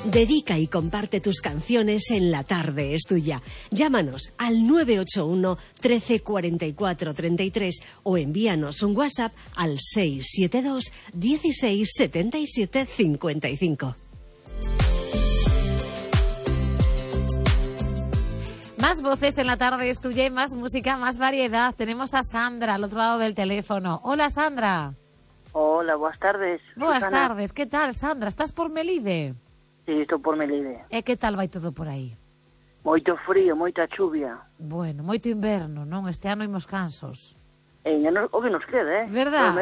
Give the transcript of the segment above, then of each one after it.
Dedica y comparte tus canciones en La Tarde es Tuya. Llámanos al 981 13 44 33 o envíanos un WhatsApp al 672 16 77 55. Más voces en La Tarde es Tuya y más música, más variedad. Tenemos a Sandra al otro lado del teléfono. Hola, Sandra. Hola, buenas tardes. Buenas Susana. tardes. ¿Qué tal, Sandra? Estás por Melide? Sí, estou por Melide. E que tal vai todo por aí? Moito frío, moita chuvia. Bueno, moito inverno, non? Este ano imos cansos. O que nos queda, Verdad?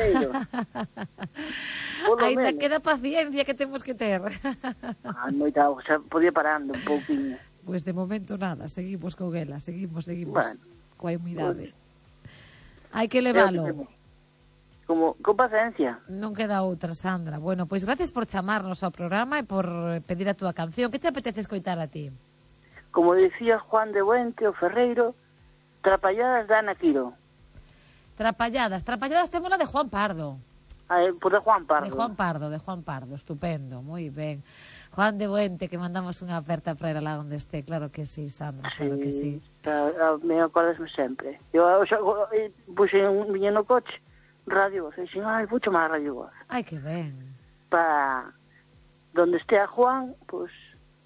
Ainda menos. queda paciencia que temos que ter. Moita auga, xa podía parando un pouquinho. Pois de momento nada, seguimos con ela, seguimos. Bueno, coa humidade. Hai que levalo. Con paciencia. Non queda outra, Sandra. Bueno, pois gracias por chamarnos ao programa e por pedir a túa canción. Que te apetece escoitar a ti? Como dicía Juan de Buente, o Ferreiro, Trapalladas da Ana Quiro. Trapalladas temos la de Juan Pardo. Por de Juan Pardo. De Juan Pardo, estupendo, moi ben. Juan de Buente, que mandamos unha aperta para ir alá onde este, claro que sí, Sandra, claro que sí. Me acordasme sempre. Eu puxe un viño no coche, radio voz, e dixen, puxo máis radio voz. Ai, que ben. Para donde estea Juan, pois...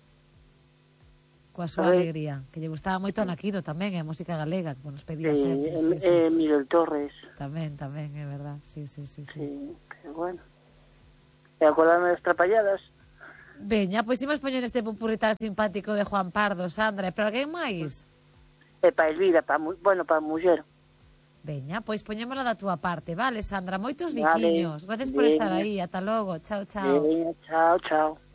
Coa súa alegría, que lle gustaba moito a Naquido tamén, a música galega, que nos pedía sempre. Miguel Torres. Tamén, é verdad, sí. Pero bueno. E acordarme das Trapalladas. Veña, pois imos poñer este popurrí tan simpático de Juan Pardo, Sandra, e para alguén máis? E para Elvira, para a muller. Veña, pois poñémola da túa parte, vale, Sandra? Moitos biquiños. Gracias por estar aí, ata logo, chao. Veña, chao.